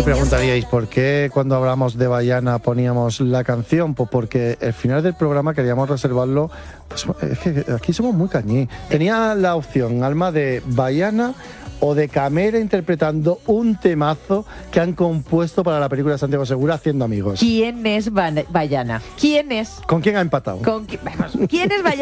preguntaríais, ¿por qué cuando hablamos de Bahiana poníamos la canción? Pues porque el final del programa queríamos reservarlo. Pues, es que aquí somos muy cañí. Tenía la opción, Alma, de Bahiana o de Camera interpretando un temazo que han compuesto para la película de Santiago Segura, Haciendo Amigos. ¿Quién es Bahiana? ¿Quién es? ¿Con quién ha empatado? ¿Quién es Bahiana?